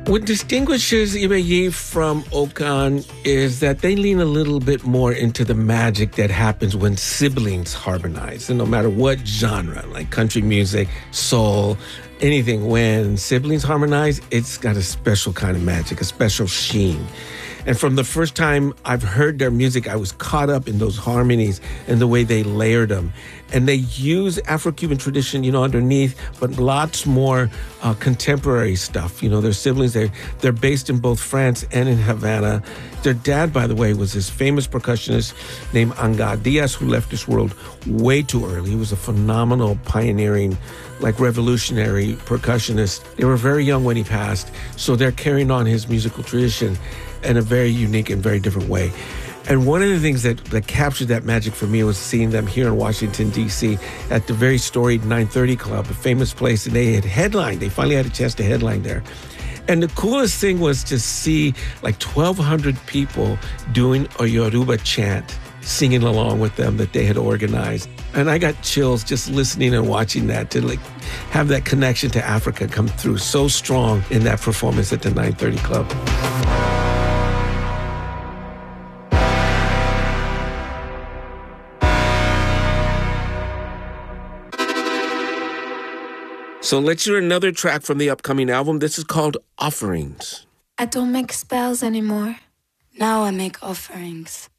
What distinguishes Ibeyi from Okan is that they lean a little bit more into the magic that happens when siblings harmonize. And no matter what genre, like country music, soul, anything, when siblings harmonize, it's got a special kind of magic, a special sheen. And from the first time I've heard their music, I was caught up in those harmonies and the way they layered them. And they use Afro-Cuban tradition, underneath, but lots more contemporary stuff. Their siblings, they're based in both France and in Havana. Their dad, by the way, was this famous percussionist named Anga Diaz, who left this world way too early. He was a phenomenal, pioneering, revolutionary percussionist. They were very young when he passed, so they're carrying on his musical tradition in a very unique and very different way. And one of the things that captured that magic for me was seeing them here in Washington, D.C. at the very storied 930 Club, a famous place, and they had headlined. They finally had a chance to headline there. And the coolest thing was to see 1,200 people doing a Yoruba chant, singing along with them that they had organized. And I got chills just listening and watching that, to have that connection to Africa come through so strong in that performance at the 930 Club. So let's hear another track from the upcoming album. This is called Offerings. I don't make spells anymore. Now I make offerings.